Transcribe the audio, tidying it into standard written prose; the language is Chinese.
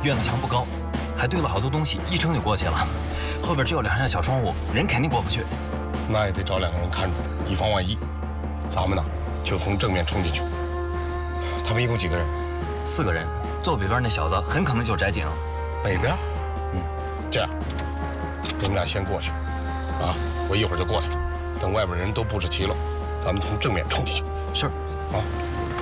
院子墙不高，还堆了好多东西，一撑就过去了。后边只有2扇小窗户，人肯定过不去。 那也得找2个人看住，以防万一。咱们呢，就从正面冲进去。他们一共几个人 ？4个人。坐北边那小子很可能就是翟景。 北边？这样，你们俩先过去，啊，我一会儿就过来。等外边人都布置齐了，咱们从正面冲进去。 是。 啊。